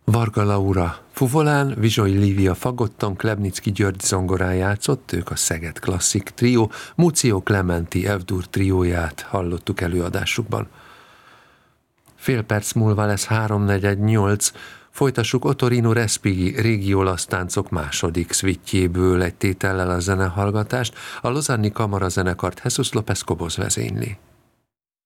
Varga Laura fuvolán, Vizsoi Lívia fagotton, Klebnicki György zongorán játszott, ők a Szeged Klasszik trió, Mucio Clementi F-dur trióját hallottuk előadásukban. Fél perc múlva lesz 3:48, folytassuk Ottorino Respighi régi olasz táncok második szvittjéből egy tétellel a zenehallgatást, a Lozanni Kamara zenekart Jesus López Cobos vezényli.